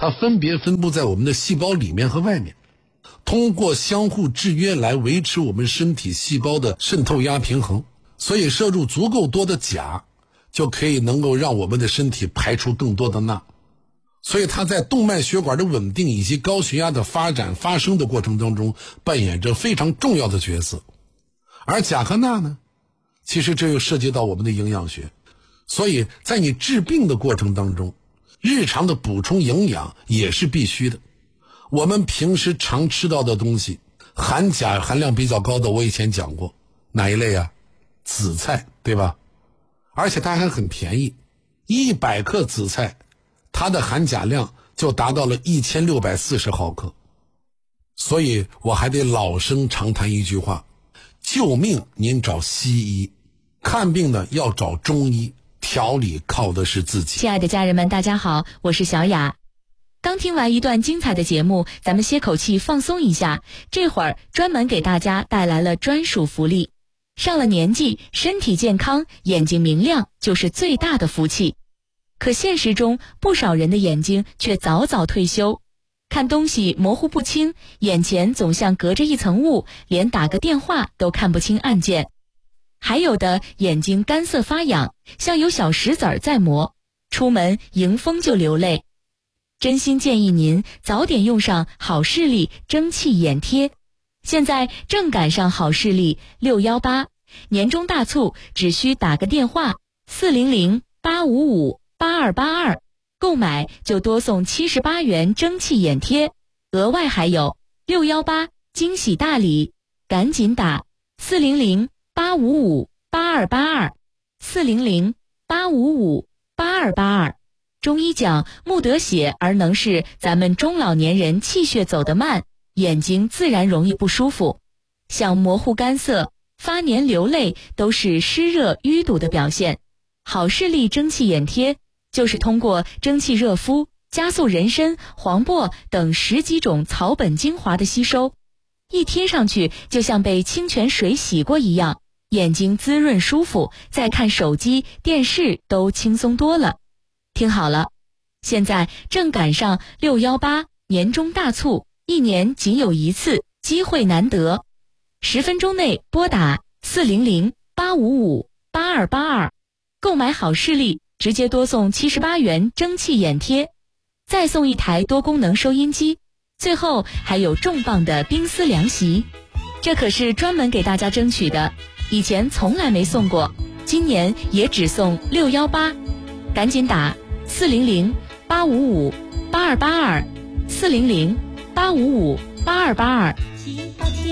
它分别分布在我们的细胞里面和外面，通过相互制约来维持我们身体细胞的渗透压平衡。所以摄入足够多的钾，就可以能够让我们的身体排出更多的钠。所以它在动脉血管的稳定以及高血压的发生的过程当中扮演着非常重要的角色。而钾和钠呢，其实这又涉及到我们的营养学。所以在你治病的过程当中，日常的补充营养也是必须的。我们平时常吃到的东西，含钾含量比较高的，我以前讲过，哪一类啊？紫菜，对吧？而且它还很便宜，100克紫菜，它的含钾量就达到了1640毫克。所以我还得老生常谈一句话，救命您找西医，看病呢要找中医，调理靠的是自己。 亲爱的家人们，大家好，我是小雅。刚听完一段精彩的节目，咱们歇口气放松一下，这会儿专门给大家带来了专属福利。上了年纪，身体健康，眼睛明亮就是最大的福气。可现实中，不少人的眼睛却早早退休，看东西模糊不清，眼前总像隔着一层雾，连打个电话都看不清案件。还有的眼睛干涩发痒，像有小石子儿在磨，出门迎风就流泪。真心建议您早点用上好视力蒸汽眼贴，现在正赶上好视力618年终大促，只需打个电话400-855-8282，购买就多送78元蒸汽眼贴，额外还有618惊喜大礼，赶紧打400-855-8282，400-855-8282。中医讲，目得血而能视，咱们中老年人气血走得慢，眼睛自然容易不舒服，像模糊干涩、发黏流泪都是湿热淤堵的表现。好视力蒸汽眼贴就是通过蒸汽热敷，加速人参、黄柏等10几种草本精华的吸收，一贴上去就像被清泉水洗过一样，眼睛滋润舒服，再看手机、电视都轻松多了。听好了，现在正赶上618年终大促，一年仅有一次，机会难得。10分钟内拨打400-855-8282，购买好视力，直接多送78元蒸汽眼贴，再送一台多功能收音机，最后还有重磅的冰丝凉席。这可是专门给大家争取的，以前从来没送过，今年也只送618，赶紧打400-855-8282，400-855-8282。